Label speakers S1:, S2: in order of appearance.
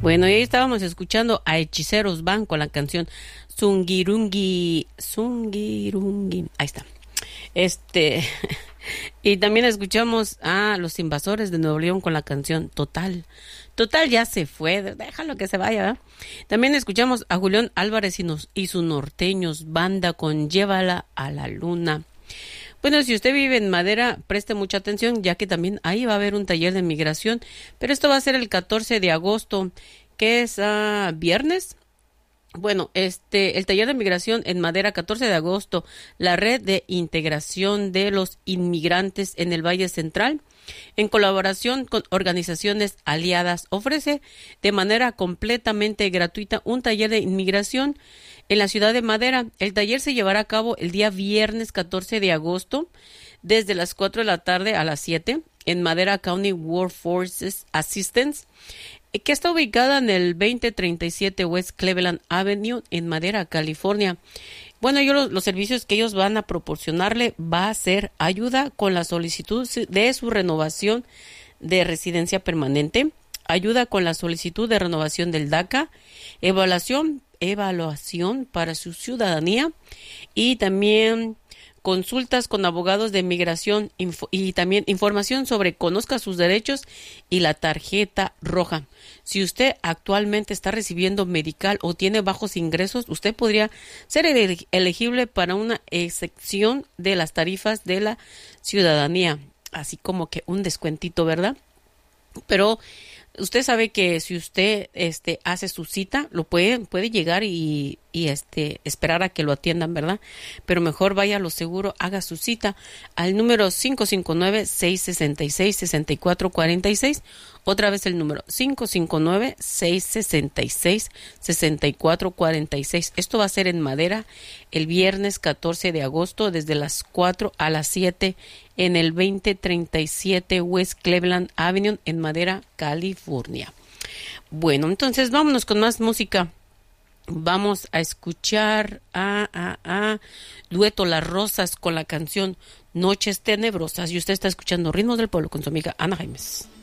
S1: Bueno, y ahí estábamos escuchando a Hechiceros Van con la canción Zungirungi, Zungirungi. Ahí está. Y también escuchamos a Los Invasores de Nuevo León con la canción Total. Total ya se fue, déjalo que se vaya, ¿verdad? También escuchamos a Julián Álvarez y sus norteños, banda con Llévala a la Luna. Bueno, si usted vive en Madera, preste mucha atención, ya que también ahí va a haber un taller de migración, pero esto va a ser el 14 de agosto, que es viernes. Bueno, el taller de migración en Madera, 14 de agosto, la red de integración de los inmigrantes en el Valle Central, en colaboración con organizaciones aliadas, ofrece de manera completamente gratuita un taller de inmigración en la ciudad de Madera. El taller se llevará a cabo el día viernes 14 de agosto, desde las 4 de la tarde a las 7, en Madera County Workforce Assistance, que está ubicada en el 2037 West Cleveland Avenue en Madera, California. Bueno, los servicios que ellos van a proporcionarle va a ser ayuda con la solicitud de su renovación de residencia permanente, ayuda con la solicitud de renovación del DACA, evaluación para su ciudadanía y también consultas con abogados de migración y también información sobre conozca sus derechos y la tarjeta roja. Si usted actualmente está recibiendo medical o tiene bajos ingresos, usted podría ser elegible para una excepción de las tarifas de la ciudadanía, así como que un descuentito, ¿verdad? Pero usted sabe que si usted hace su cita, lo puede llegar y esperar a que lo atiendan, ¿verdad? Pero mejor vaya a lo seguro, haga su cita al número 559-666-6446. Otra vez el número 559-666-6446. Esto va a ser en Madera el viernes 14 de agosto desde las 4 a las 7 en el 2037 West Cleveland Avenue en Madera, California. Bueno, entonces vámonos con más música. Vamos a escuchar a Dueto Las Rosas con la canción Noches Tenebrosas. Y usted está escuchando Ritmos del Pueblo con su amiga Ana Jaimes.